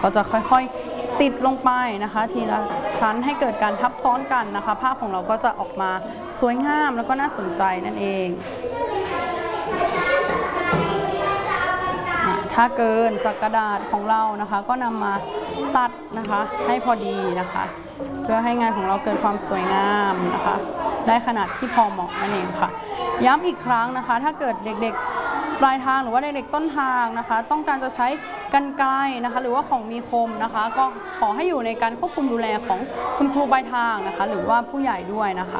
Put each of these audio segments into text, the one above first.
ก็จะค่อยๆติดลงไปนะคะทีละชั้นให้เกิดการทับซ้อนกันนะคะภาพของเราก็จะออกมาสวยงามแล้วก็น่าสนใจนั่นเองถ้าเกินจากกระดาษของเรานะคะก็นำมาตัดนะคะให้พอดีนะคะเพื่อให้งานของเราเกิดความสวยงามนะคะได้ขนาดที่พอเหมาะนั่นเองค่ะย้ำอีกครั้งนะคะถ้าเกิดเด็กๆปลายทางหรือว่าเด็กๆต้นทางนะคะต้องการจะใช้กรรไกรนะคะหรือว่าของมีคมนะคะก็ขอให้อยู่ในการควบคุมดูแลของคุณครูปลายทางนะคะหรือว่าผู้ใหญ่ด้วยนะคะ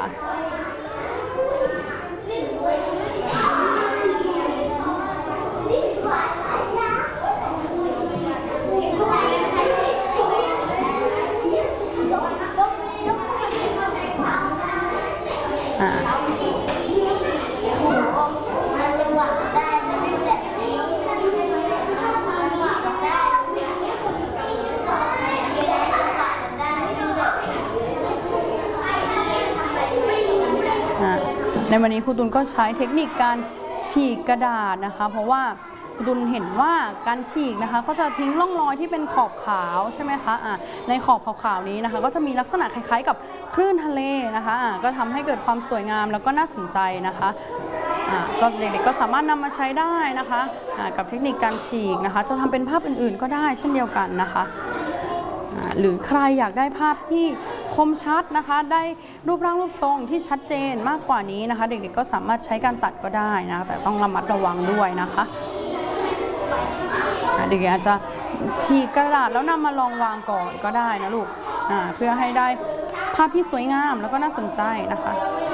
ในวันนี้ครูตุลก็ใช้เทคนิคการฉีกกระดาษนะคะเพราะว่าครูตุลเห็นว่าการฉีกนะคะก็จะทิ้งร่องรอยที่เป็นขอบขาวใช่ไหมคะในขอบขาวๆนี้นะคะก็จะมีลักษณะคล้ายๆกับคลื่นทะเลนะคะก็ทำให้เกิดความสวยงามแล้วก็น่าสนใจนะคะก็เด็กๆก็สามารถนำมาใช้ได้นะคะกับเทคนิคการฉีกนะคะจะทำเป็นภาพอื่นๆก็ได้เช่นเดียวกันนะคะหรือใครอยากได้ภาพที่คมชัดนะคะได้รูปร่างรูปทรงที่ชัดเจนมากกว่านี้นะคะเด็กๆก็สามารถใช้การตัดก็ได้นะแต่ต้องระมัดระวังด้วยนะคะเด็กๆอาจจะฉีกกระดาษแล้วนำมาลองวางก่อนก็ได้นะลูกเพื่อให้ได้ภาพที่สวยงามแล้วก็น่าสนใจนะคะ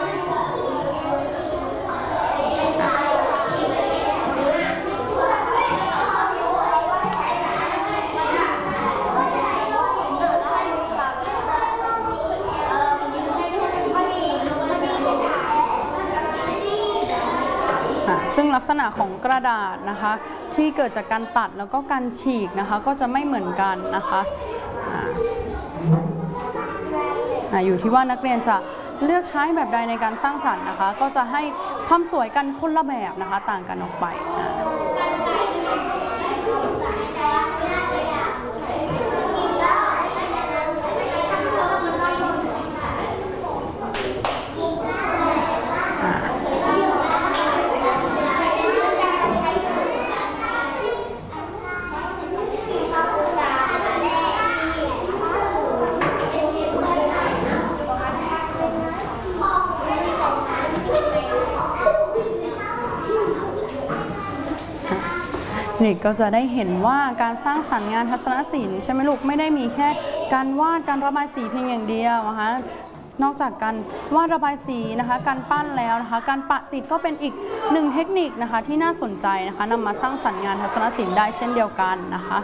ซึ่งลักษณะของกระดาษนะคะที่เกิดจากการตัดแล้วก็การฉีกนะคะก็จะไม่เหมือนกันนะคะอยู่ที่ว่านักเรียนจะเลือกใช้แบบใดในการสร้างสรรค์นะคะก็จะให้ความสวยกันคนละแบบนะคะต่างกันออกไปเด็กก็จะได้เห็นว่าการสร้างสรรค์งานทัศนศิลป์ใช่ไหมลูกไม่ได้มีแค่การวาดการระบายสีเพียงอย่างเดียวนะคะนอกจากการวาดระบายสีนะคะการปั้นแล้วนะคะการปะติดก็เป็นอีกหนึ่งเทคนิคนะคะที่น่าสนใจนะคะนำมาสร้างสรรค์งานทัศนศิลป์ได้เช่นเดียวกันนะคะ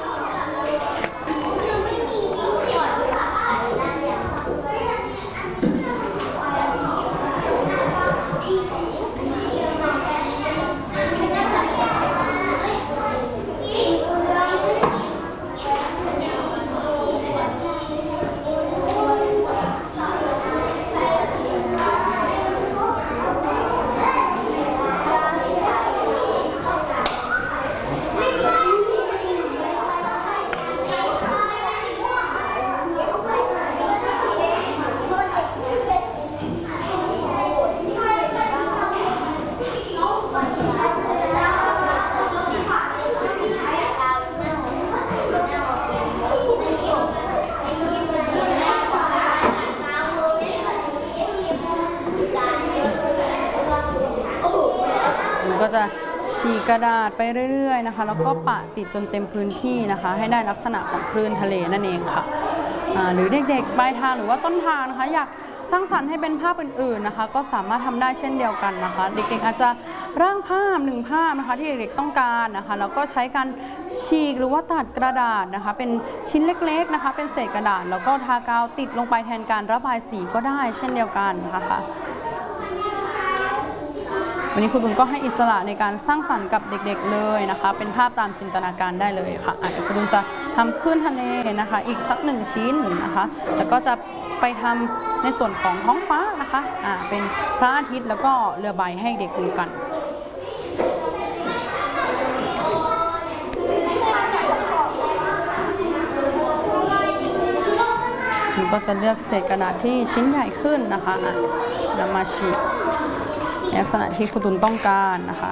ก็จะฉีกกระดาษไปเรื่อยๆนะคะแล้วก็ปะติดจนเต็มพื้นที่นะคะให้ได้ลักษณะของคลื่นทะเลนั่นเองค่ะหรือเด็กๆปลายทางหรือว่าต้นทางนะคะอยากสร้างสรรค์ให้เป็นภาพอื่นๆนะคะก็สามารถทำได้เช่นเดียวกันนะคะเด็กๆอาจจะร่างภาพหนึ่งภาพนะคะที่เด็กๆต้องการนะคะแล้วก็ใช้การฉีกหรือว่าตัดกระดาษนะคะเป็นชิ้นเล็กๆนะคะเป็นเศษกระดาษแล้วก็ทากาวติดลงไปแทนการระบายสีก็ได้เช่นเดียวกันนะคะวันนี้ครูตุลก็ให้อิสระในการสร้างสรรค์กับเด็กๆเลยนะคะเป็นภาพตามจินตนาการได้เลยค่ะเดี๋ยวครูตุลจะทำคลื่นทะเลนะคะอีกสัก1ชิ้นนะคะแล้วก็จะไปทำในส่วนของท้องฟ้านะคะเป็นพระอาทิตย์แล้วก็เรือใบให้เด็กดูกันมันก็จะเลือกเศษกระดาษที่ชิ้นใหญ่ขึ้นนะคะนำมาฉีกในลักษณะที่ครูตุลต้องการนะคะ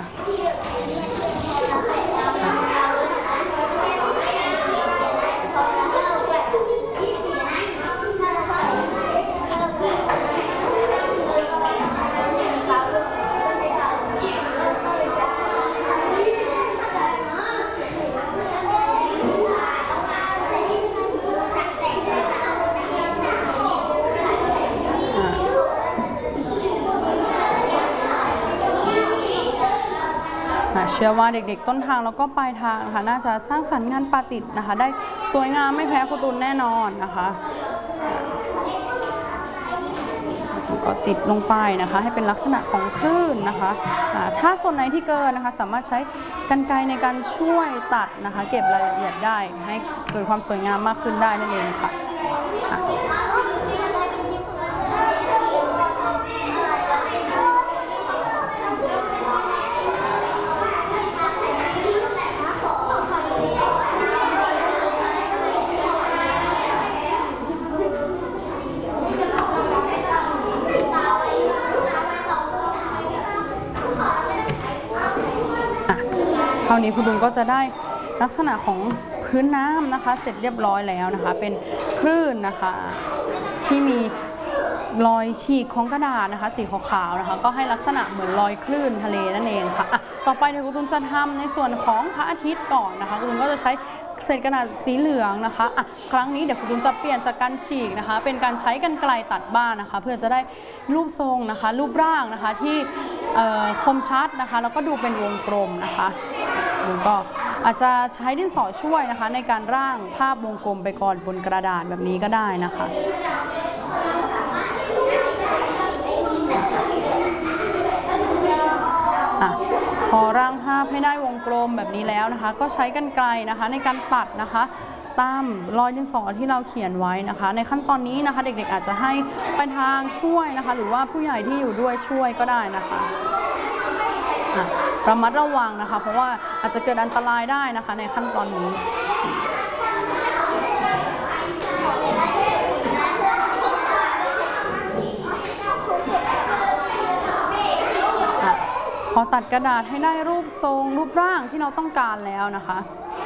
เชื่อว่าเด็กๆต้นทางแล้วก็ปลายทางนะคะน่าจะสร้างสรรค์งานประดิษฐ์นะคะได้สวยงามไม่แพ้ครูตุลแน่นอนนะคะก็ติดลงไปนะคะให้เป็นลักษณะของคลื่นนะคะถ้าส่วนไหนที่เกินนะคะสามารถใช้กรรไกรในการช่วยตัดนะคะเก็บรายละเอียดได้ให้เกิดความสวยงามมากขึ้นได้นั่นเองค่ะคราวนี้คุณลุงก็จะได้ลักษณะของพื้นน้ำนะคะเสร็จเรียบร้อยแล้วนะคะเป็นคลื่นนะคะที่มีรอยฉีกของกระดาษนะคะสีขาวๆนะคะก็ให้ลักษณะเหมือนรอยคลื่นทะเลนั่นเองค่ะต่อไปเดี๋ยวคุณลุงจะทำในส่วนของพระอาทิตย์ก่อนนะคะคุณลุงก็จะใช้เศษกระดาษสีเหลืองนะคะครั้งนี้เดี๋ยวคุณลุงจะเปลี่ยนจากการฉีกนะคะเป็นการใช้กรรไกรตัดบ้านนะคะเพื่อจะได้รูปทรงนะคะรูปร่างนะคะที่คมชัดนะคะแล้วก็ดูเป็นวงกลมนะคะคุณก็อาจจะใช้ดินสอช่วยนะคะในการร่างภาพวงกลมไปก่อนบนกระดาษแบบนี้ก็ได้นะคะพอร่างภาพให้ได้วงกลมแบบนี้แล้วนะคะก็ใช้กรรไกรนะคะในการตัดนะคะตามรอยดินสอที่เราเขียนไว้นะคะในขั้นตอนนี้นะคะเด็กๆอาจจะให้ไปทางช่วยนะคะหรือว่าผู้ใหญ่ที่อยู่ด้วยช่วยก็ได้นะคะระมัดระวังนะคะเพราะว่าอาจจะเกิดอันตรายได้นะคะในขั้นตอนนี้พอตัดกระดาษให้ได้รูปทรงรูปร่างที่เราต้องการแล้วนะคะ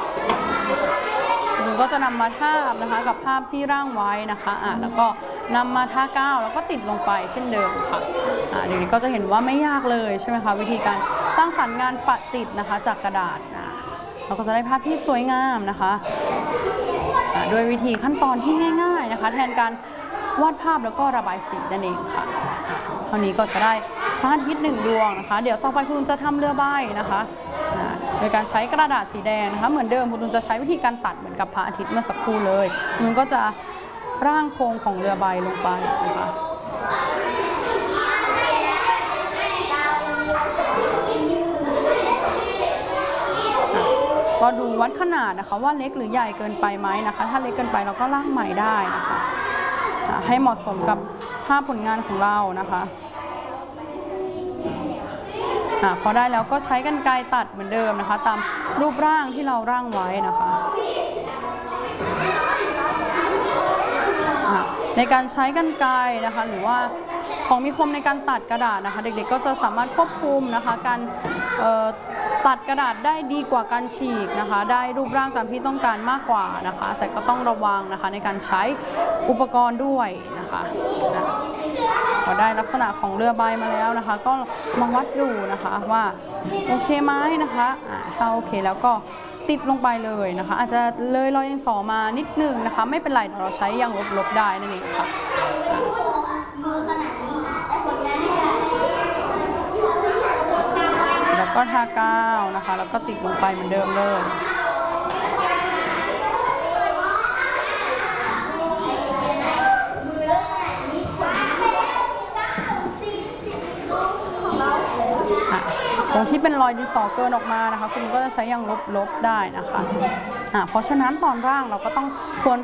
คุณก็จะนำมาทาบนะคะกับภาพที่ร่างไว้นะคะแล้วก็นำมาทากาวแล้วก็ติดลงไปเช่นเดิมค่ะเดี๋ยวนี้ก็จะเห็นว่าไม่ยากเลยใช่ไหมคะวิธีการสร้างสรรค์งานประดิษฐ์นะคะจากกระดาษเราก็จะได้ภาพที่สวยงามนะคะโดยวิธีขั้นตอนที่ง่ายๆนะคะแทนการวาดภาพแล้วก็ระบายสีนั่นเองค่ะเท่านี้ก็จะได้พระอาทิตย์1 ดวงนะคะเดี๋ยวต่อไปคุณจะทำเรือใบนะคะโดยการใช้กระดาษสีแดงนะคะเหมือนเดิมคุณจะใช้วิธีการตัดเหมือนกับพระอาทิตย์เมื่อสักครู่เลยคุณก็จะร่างโครงของเรือใบลงไปนะคะก็ดูวัดขนาดนะคะว่าเล็กหรือใหญ่เกินไปไหมนะคะถ้าเล็กเกินไปเราก็ร่างใหม่ได้นะคะให้เหมาะสมกับภาพผลงานของเรานะคะพอได้แล้วก็ใช้กรรไกรตัดเหมือนเดิมนะคะตามรูปร่างที่เราร่างไว้นะคะในการใช้กรรไกรนะคะหรือว่าของมีคมในการตัดกระดาษนะคะเด็กๆก็จะสามารถควบคุมนะคะการตัดกระดาษได้ดีกว่าการฉีกนะคะได้รูปร่างตามที่ต้องการมากกว่านะคะแต่ก็ต้องระวังนะคะในการใช้อุปกรณ์ด้วยนะคะพอได้ลักษณะของเรือใบมาแล้วนะคะก็มาวัดดูนะคะว่าโอเคไหมนะคะถ้าโอเคแล้วก็ติดลงไปเลยนะคะอาจจะเลยรอยดินสอมานิดนึงนะคะไม่เป็นไรเราใช้ยางลบๆได้นั่นเองค่ะแล้วก็ทากาวนะคะแล้วก็ติดลงไปเหมือนเดิมเลยตรงที่เป็นรอยดินสอเกินออกมานะคะคุณก็จะใช้ยางลบได้นะคะเพราะฉะนั้นตอนร่างเราก็ต้องควร